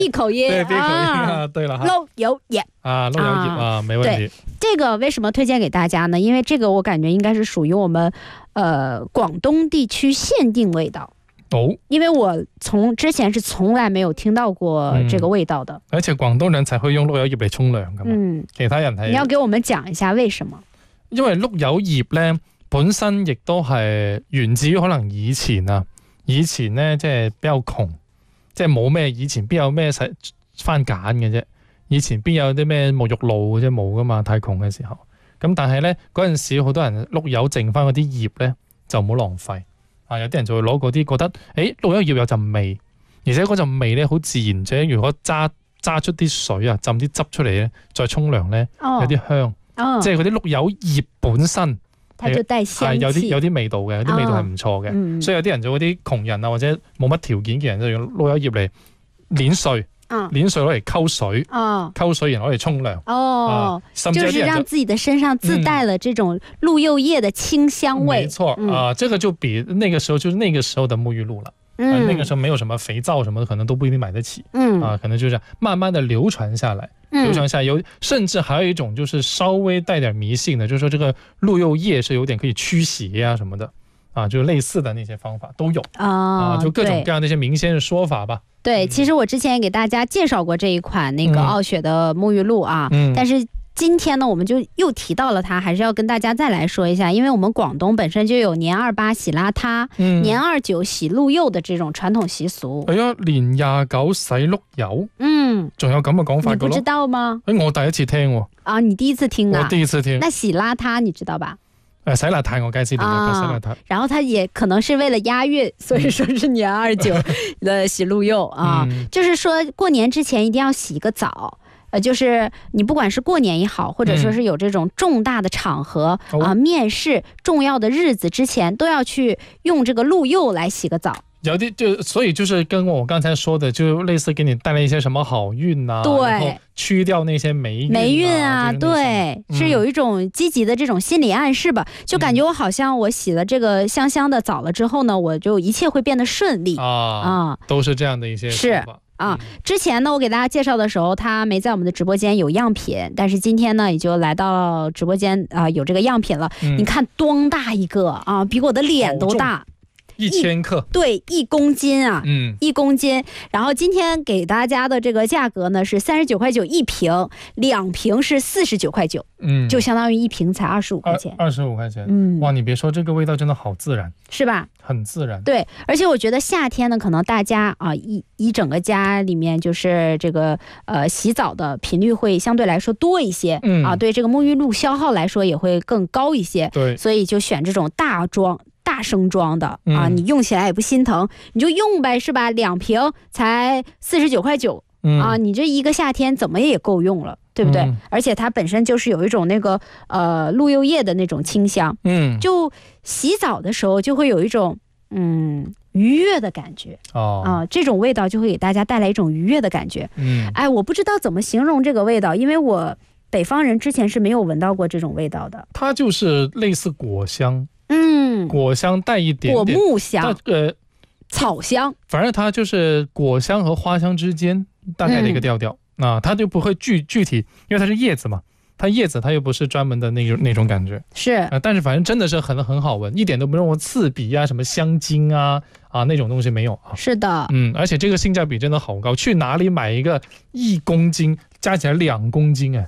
一口音， 对，闭口音啊，对了哈， 陆游业啊，陆游业啊，没问题。 这个为什么推荐给大家呢？因为这个我感觉应该是属于我们广东地区限定味道。因为我之前是从来没有聽到過這個味道的， 而且廣東人才會用碌柚葉嚟沖涼㗎嘛，其他人係你要給我們講一下為什麼？ 因為碌柚葉咧本身亦都係源自於可能以前咧即係比較窮，即係冇咩以前邊有咩食番梘嘅啫，以前邊有啲咩沐浴露嘅啫，冇㗎嘛，太窮嘅時候。咁但係咧嗰陣時好多人碌柚剩翻嗰啲葉咧就唔好浪費。有啲人就會攞嗰啲覺得，碌柚葉有陣味，而且嗰陣味咧好自然，且如果揸出啲水啊，浸啲汁出嚟咧，再沖涼咧，有啲香，即係嗰啲碌柚葉本身， 它就帶香氣， 有啲味道嘅，有啲味道係唔錯嘅，所以有啲人就嗰啲窮人啊，或者冇乜條件嘅人就用碌柚葉嚟碾碎。碾碎攞嚟溝水，溝水然後攞嚟沖涼， 就是讓自己的身上自帶了這種鹿柚葉的清香味。 沒錯，這個就比那個時候就是那個時候的沐浴露了。那個時候沒有什麼肥皂什麼的，可能都不一定買得起。可能就是慢慢的流傳下來，甚至還有一種就是稍微帶點迷信的，就是說這個鹿柚葉是有點可以驅邪啊什麼的。就類似的那些方法都有就各種各樣的一些民間的說法吧。 對，其實我之前也給大家介紹過這一款那個傲雪的沐浴露啊，但是今天呢我們就又提到了它，還是要跟大家再來說一下，因為我們廣東本身就有年28洗邋遢、年29洗鹿柚的這種傳統習俗。 年29洗鹿柚，仲有咁嘅講法㗎咯？ 你不知道嗎？ 我第一次聽喎。 你第一次聽啊？ 我第一次聽。 那洗邋遢你知道吧？ 洗邋遢我該知道的，洗邋遢。 然後它也可能是為了押韻，所以說是年29的洗鹿柚啊。就是說過年之前一定要洗一個澡，就是你不管是過年也好，或者說是有這種重大的場合面試重要的日子之前，都要去用這個鹿柚來洗個澡。 有啲所以就是跟我剛才說的，就類似給你帶來一些什麼好運啊，然後去掉那些霉運啊， 對，是有一種積極的這種心理暗示吧，就感覺我好像我洗了這個香香的澡了之後呢，我就一切會變得順利都是這樣的一些說法。 之前呢我給大家介紹的時候他沒在我們的直播間有樣品，但是今天呢也就來到直播間有這個樣品了。你看多大一個比我的臉都大 ，1000克， 對，1公斤啊，1公斤。然後今天給大家的這個價格呢是39塊9一瓶，2瓶是49塊9，就相當於一瓶才25塊錢。 25塊錢，哇，你別說，這個味道真的好自然， 是吧？ 很自然。 對，而且我覺得夏天呢，可能大家一整個家裡面就是這個洗澡的頻率會相對來說多一些，對這個沐浴露消耗來說也會更高一些。 對， 所以就選這種大升裝的你用起來也不心疼，你就用唄，是吧？2瓶才49塊9你這一個夏天怎麼也夠用了，對不對？而且它本身就是有一種那個鹿柚葉的那種清香，就洗澡的時候就會有一種愉悅的感覺這種味道就會給大家帶來一種愉悅的感覺。我不知道怎麼形容這個味道，因為我北方人之前是沒有聞到過這種味道的。 它就是類似果香，果香帶一點點果木香，草香， 反正它就是果香和花香之間大概的一個調調它就不會具體，因為它是葉子嘛，它葉子它又不是專門的那種感覺， 是但是反正真的是很好聞，一點都不讓我刺鼻啊，什麼香精啊那種東西沒有是的， 而且這個性價比真的好高，去哪裡買一個1公斤加起來2公斤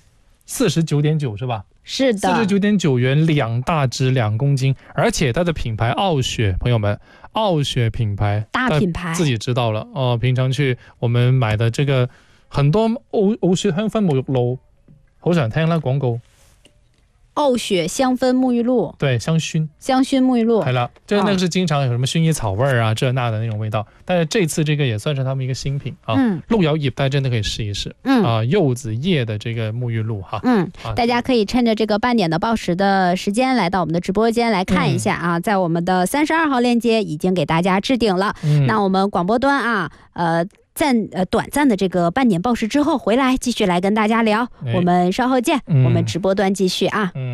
49.9是吧？ 是的 ，49.9元2大支2公斤，而且它的品牌傲雪，朋友們，傲雪品牌大品牌自己知道了平常去我們買的這個很多傲雪香氛沐浴露，好想聽啦廣告。 傲雪香氛沐浴露， 對，香薰沐浴露， 係啦，就是那個是經常有什麼薰衣草味啊這那的那種味道，但是這次這個也算是他們一個新品鹿柚葉大家真的可以試一試柚子葉的這個沐浴露大家可以趁着這個半點的報時的時間來到我們的直播間來看一下在我們的32號鏈接已經給大家置頂了那我們廣播端短暫的這個半點報時之後回來繼續來跟大家聊我們稍後見我們直播端繼續